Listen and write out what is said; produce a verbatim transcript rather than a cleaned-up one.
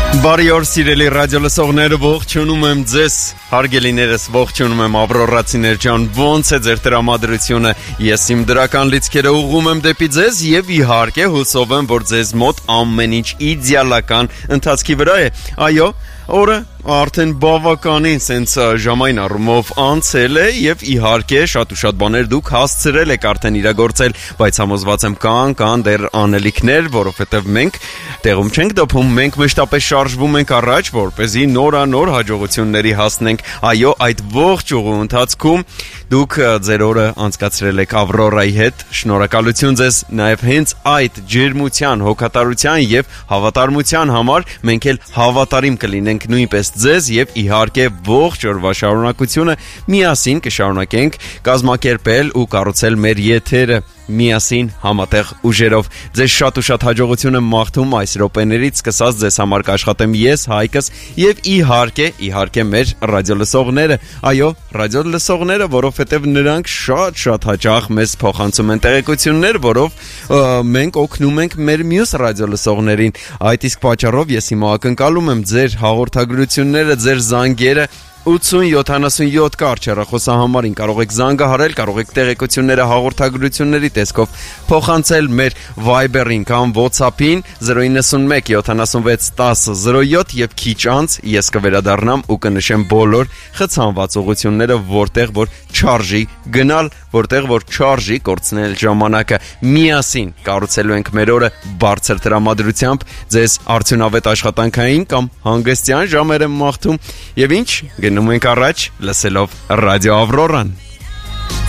Բարի օր սիրելի ռադիո լսողներ, ողջունում եմ ձեզ, հարգելիներս, ողջունում եմ ավրորացիներ ջան, ոնց է ձեր տրամադրությունը, ես իմ դրական լիցքերը ուղղում եմ դեպի ձեզ եւ իհարկե հուսով եմ, որ ձեզ մոտ ամեն ինչ իդեալական ընթացքի վրա է, այո, օրը արդեն բավականին սենց ժամային առումով անցել է եւ իհարկե շատ ու շատ բաներ դուք հասցրել եք արդեն իրագործել, բայց համոզված եմ կան, կան դեռ անելիքներ, որովհետեւ մենք տեղում չենք դոփում, մենք մշտապես շարժվում ենք առաջ, որպեսզի նորանոր հաջողությունների հասնենք։ Այո, այդ ողջ ուղու ընթացքում դուք ձեր օրը անցկացրել եք Ավրորայի հետ, շնորհակալություն ձեզ նաեւ հենց այդ ջերմության, հոգատարության եւ հավատարմության համար մենք էլ հավատարիմ կլինենք նույնպես ձեզ եւ իհարկե ողջ օրվա շարունակությունը միասին կշարունակենք կազմակերպել ու կառուցել մեր եթերը միասին համատեղ ուժերով։ Ձեզ շատ ու շատ հաջողություն եմ մաղթում այս րոպեներից սկսած ձեզ համար կաշխատեմ ես, Հայկս եւ իհարկե, իհարկե մեր ռադիո լսողները։ Այո, ռադիո լսողները, որովհետեւ նրանք շատ-շատ հաճախ մեզ փոխանցում են տեղեկություններ, որով մենք օգնում ենք մեր մյուս ռադիո լսողներին։ Այդ իսկ պատճառով ես հիմա ակնկալում եմ ձեր հաղորդագրությունները, ձեր զանգերը ութ յոթանասունյոթ կարճ հեռախոսահամարին կարող եք զանգահարել, կարող եք տեղեկությունները հաղորդագրությունների տեսքով փոխանցել մեր Viber-ին կամ WhatsApp-ին զրո իննսունմեկ յոթանասունվեց տասը զրո յոթ եւ քիչ անց ես կվերադառնամ ու կնշեմ բոլոր խցանված ուղությունները, որտեղ որ չարժի գնալ, որտեղ որ չարժի կորցնել ժամանակը։ Միասին կառուցելու ենք մեր օրը բարձր տրամադրությամբ, ձեզ արդյունավետ աշխատանքային կամ հանգստյան ժամեր եմ մաղթում եւ ինչ գնում ենք առաջ լսելով ռադիո Ավրորան։